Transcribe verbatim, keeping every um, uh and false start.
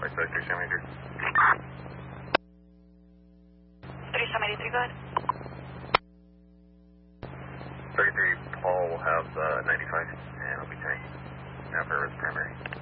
Right side, three seven eight three. three seven eight three, go ahead. thirty-three, Paul will have uh, ninety-five, and it'll be Tony. Now for his primary.